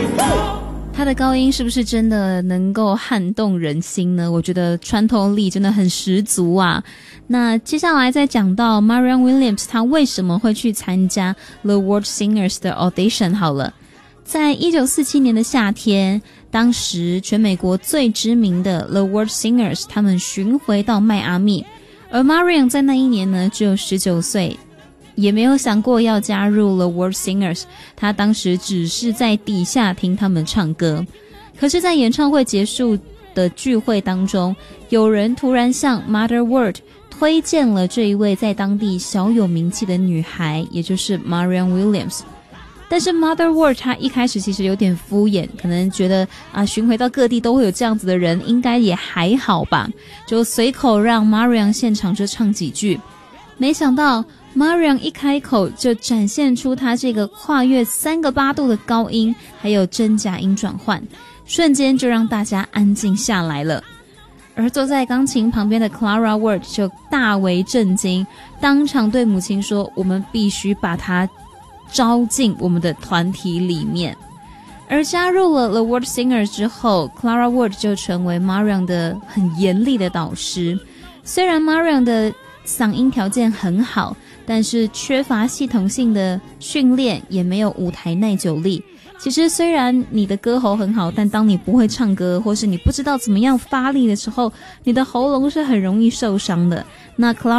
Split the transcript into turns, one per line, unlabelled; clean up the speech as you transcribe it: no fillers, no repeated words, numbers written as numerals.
他的高音是不是真的能够撼动人心呢？我觉得穿透力真的很十足啊。那接下来再讲到 Marianne Williamson 他为什么会去参加 The World Singers 的 audition 好了。在1947年的夏天，当时全美国最知名的 The World Singers 他们巡回到迈阿密，而 Marianne 在那一年呢只有19岁，也没有想过要加入 The World Singers， 他当时只是在底下听他们唱歌。可是在演唱会结束的聚会当中，有人突然向 Mother World 推荐了这一位在当地小有名气的女孩，也就是 Marianne Williamson。但是 Mother World 他一开始其实有点敷衍，可能觉得巡回到各地都会有这样子的人，应该也还好吧，就随口让 Marianne 现场就唱几句。没想到 Marianne 一开口就展现出她这个跨越3个8度的高音，还有真假音转换，瞬间就让大家安静下来了。而坐在钢琴旁边的 Clara Ward 就大为震惊，当场对母亲说，我们必须把她招进我们的团体里面。而加入了 The World Singers 之后， Clara Ward 就成为 Marianne 的很严厉的导师。虽然 Marianne 的嗓音条件很好，但是缺乏系统性的训练，也没有舞台耐久力。其实虽然你的歌喉很好，但当你不会唱歌，或是你不知道怎么样发力的时候，你的喉咙是很容易受伤的。那 Clara